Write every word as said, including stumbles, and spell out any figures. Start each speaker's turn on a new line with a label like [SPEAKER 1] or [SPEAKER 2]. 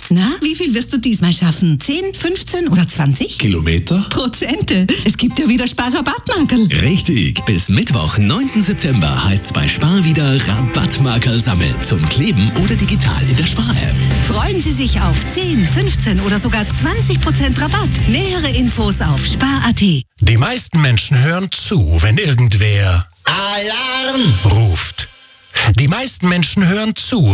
[SPEAKER 1] Na, wie viel wirst du diesmal schaffen? zehn, fünfzehn oder zwanzig?
[SPEAKER 2] Kilometer?
[SPEAKER 1] Prozente. Es gibt ja wieder Spar-Rabattmarkerl.
[SPEAKER 3] Richtig. Bis Mittwoch, neunten September heißt es bei Spar wieder Rabattmarkerl sammeln. Zum Kleben oder digital in der Spar-App.
[SPEAKER 1] Freuen Sie sich auf zehn, fünfzehn oder sogar zwanzig Prozent Rabatt. Nähere Infos auf spar punkt at.
[SPEAKER 4] Die meisten Menschen hören zu, wenn irgendwer
[SPEAKER 5] Alarm
[SPEAKER 4] ruft. Die meisten Menschen hören zu,